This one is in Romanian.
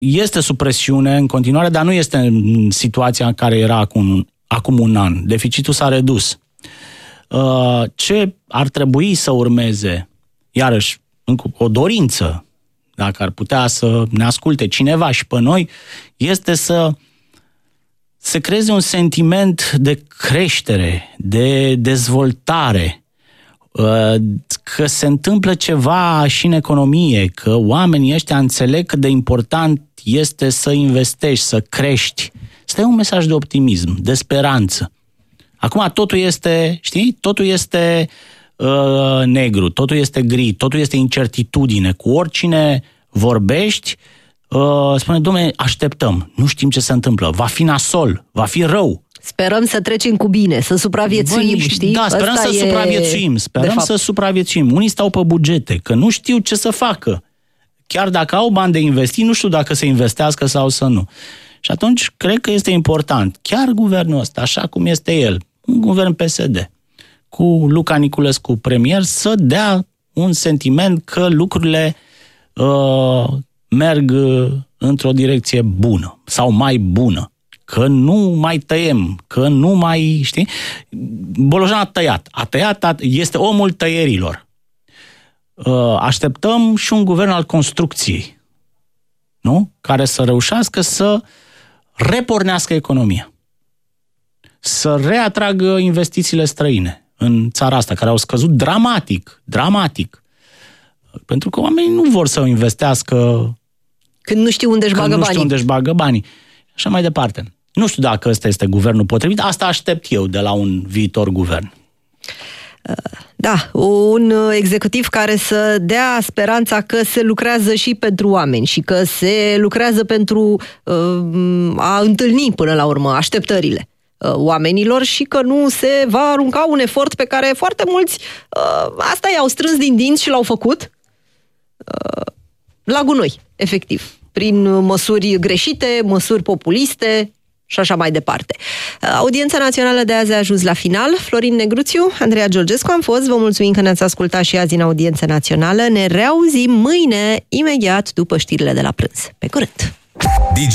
este sub presiune în continuare, dar nu este în situația în care era acum un an. Deficitul s-a redus. Ce ar trebui să urmeze, iarăși, o dorință, dacă ar putea să ne asculte cineva și pe noi, este să se creeze un sentiment de creștere, de dezvoltare, că se întâmplă ceva și în economie, că oamenii ăștia înțeleg cât de important este să investești, să crești. Asta e un mesaj de optimism, de speranță. Acum totul este, știi, totul este negru, totul este gri, totul este incertitudine. Cu oricine vorbești, spune, dom'le, așteptăm, nu știm ce se întâmplă, va fi nasol, va fi rău. Sperăm să trecem cu bine, să supraviețuim, știi? Da, sperăm să supraviețuim. Unii stau pe bugete, că nu știu ce să facă. Chiar dacă au bani de investit, nu știu dacă să investească sau să nu. Și atunci, cred că este important, chiar guvernul ăsta, așa cum este el, un guvern PSD, cu Luca Niculescu premier, să dea un sentiment că lucrurile merg într-o direcție bună sau mai bună. Că nu mai tăiem, că nu mai, știi? Bolojan a tăiat, este omul tăierilor. Așteptăm și un guvern al construcției, nu? Care să reușească să repornească economia. Să reatragă investițiile străine în țara asta, care au scăzut dramatic. Pentru că oamenii nu vor să investească când nu știu unde își bagă banii. Așa mai departe. Nu știu dacă ăsta este guvernul potrivit, asta aștept eu de la un viitor guvern. Da, un executiv care să dea speranța că se lucrează și pentru oameni și că se lucrează pentru a întâlni până la urmă așteptările oamenilor și că nu se va arunca un efort pe care foarte mulți asta i-au strâns din dinți și l-au făcut la gunoi, efectiv, prin măsuri greșite, măsuri populiste și așa mai departe. Audiența națională de azi a ajuns la final. Florin Negruțiu, Andreea Georgescu am fost. Vă mulțumim că ne-ați ascultat și azi în Audiența Națională. Ne reauzim mâine, imediat după știrile de la prânz. Pe curând!